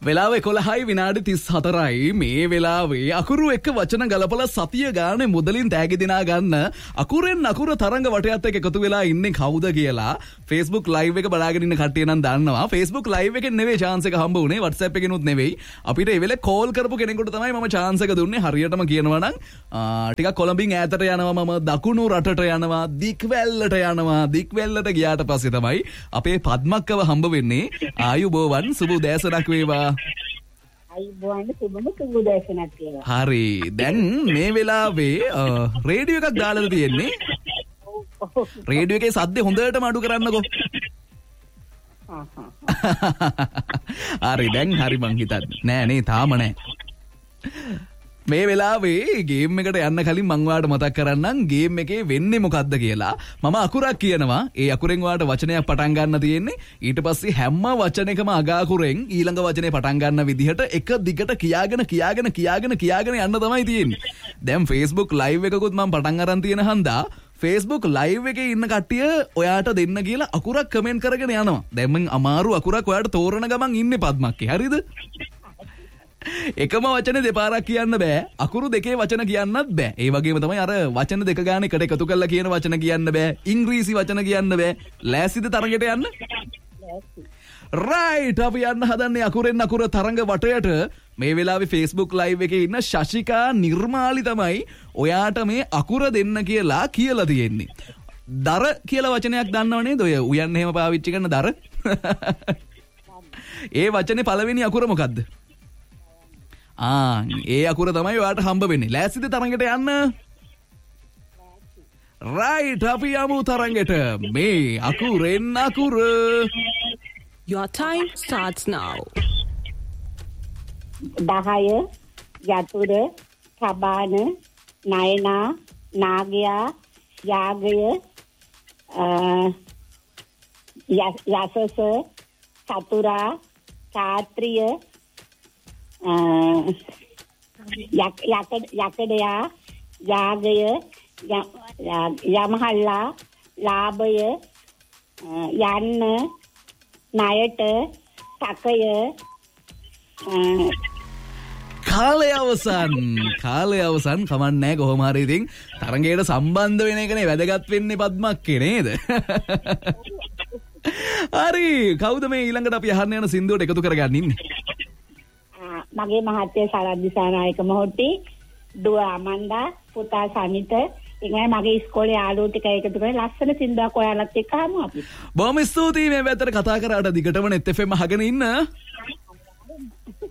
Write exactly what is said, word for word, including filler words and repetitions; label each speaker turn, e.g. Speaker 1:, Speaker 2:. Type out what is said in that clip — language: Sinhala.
Speaker 1: වෙලාව එකොළහයි විනාඩි තිස් හතරයි මේ වෙලාවේ අකුරු එක්ක වචන ගලපලා සතිය ගානේ මුදලින් තෑගි දිනා ගන්න අකුරෙන් අකුර තරංග වටයත් එක්ක එකතු වෙලා ඉන්නේ කවුද කියලා Facebook live එක බලාගෙන ඉන්න කට්ටිය නම් දන්නවා. Facebook live එකෙන් නෙවෙයි chance එක හම්බ වුණේ, WhatsApp එකෙනුත් නෙවෙයි. අපිට ඒ වෙලේ call කරපු කෙනෙකුට තමයි මම chance එක දුන්නේ. හරියටම කියනවා නම් ටිකක් කොළඹින් ඈතට යනවා, මම දකුණු රටට යනවා, දික්වැල්ලට යනවා. දික්වැල්ලට ගියාට පස්සේ තමයි අපේ පද්මක්කව හම්බ වෙන්නේ. ආයුබෝවන් සුබ උදෑසනක් වේවා.
Speaker 2: ආයුබෝවන් සුබම සුබ උදෑසනක් වේවා.
Speaker 1: හරි. දැන් මේ වෙලාවේ රේඩියෝ එකක් දාලා තියෙන්නේ. රේඩියෝ එකේ සද්දේ හොඳටම අඩු කරන්නකෝ. හරි දැන් හරි මං හිතන්නේ. නෑ නේ තාම නෑ. මේ වෙලාවේ ගේම් එකට යන්න කලින් මං ඔයාලට මතක් කරන්නම් ගේම් එකේ වෙන්නේ මොකද්ද කියලා. මම අකුරක් කියනවා. ඒ අකුරෙන් ඔයාලට වචනයක් පටන් ගන්න තියෙන්නේ. ඊට පස්සේ හැම වචනයකම අග අකුරෙන් ඊළඟ වචනේ පටන් ගන්න විදිහට එක දිගට කියාගෙන කියාගෙන කියාගෙන කියාගෙන යන්න තමයි තියෙන්නේ. දැන් Facebook live එකකුත් මම පටන් අරන් තියෙන හන්දා Facebook live එකේ ඉන්න කට්ටිය ඔයාට දෙන්න කියලා අකුරක් කමෙන්ට් කරගෙන යනවා. දැන් මම අමාරු අකුරක් ඔයාලට තෝරන ගමන් ඉන්නේ පද්මක්කේ. හරිද? එකම වචනේ දෙපාරක් කියන්න බෑ. අකුරු දෙකේ වචන කියන්නත් බෑ. ඒ වගේම තමයි අර වචන දෙක ගාන එකට එකතු කරලා කියන වචන කියන්න බෑ. ඉංග්‍රීසි වචන කියන්න බෑ. ලෑස්තිද තරඟයට යන්න? ලෑස්ති. රයිට්. අපි යන්න හදන්නේ අකුරෙන් අකුර තරඟ වටයට. මේ වෙලාවේ Facebook live එකේ ඉන්න ශෂිකා නිර්මාලි තමයි ඔයාට මේ අකුර දෙන්න කියලා කියලා තියෙන්නේ. දර කියලා වචනයක් දන්නව නේද? ඔය උයන් එහෙම පාවිච්චි කරන දර. ඒ වචනේ පළවෙනි අකුර මොකද්ද? ආ ඒ අකුර තමයි ඔයාට හම්බ වෙන්නේ. ලෑස්තිද තරඟට යන්න? රයිට්. අපි යමු තරඟට. මේ අකුරෙන් අකුර.
Speaker 3: Your time starts now.
Speaker 2: දහය, යතුර, කබාන, නයනා, නාගයා, යාගය, යසස, චතුරා, ඡාත්‍රිය, යකඩයා, යාගය, යමහල්ලා, ලාභය, යන්න, ණයට, තකය.
Speaker 1: කාලය අවසන්. කාලය අවසන්. කමන්නේ නැහැ කොහොම හරි ඉතින් තරඟයට සම්බන්ධ වෙන එකනේ වැදගත් වෙන්නේ පද්මක්කේ නේද? හරි. කවුද මේ ඊළඟට අපි අහන්න යන සින්දුවට එකතු කරගන්න ඉන්නේ?
Speaker 2: මගේ මහත්තයා සරත් දිසානායක මහත්තී, දුව අමන්දා, පුතා සමිත, ඉතින් මගේ ඉස්කෝලේ යාළුවෝ ටික එකතු කරලා ලස්සන සින්දුවක් ඔයාලත් එක්ක අහමු අපි.
Speaker 1: බොහොම ස්තුතියි මේ වැතර කතා කරාට. දිගටම net F M අහගෙන ඉන්න.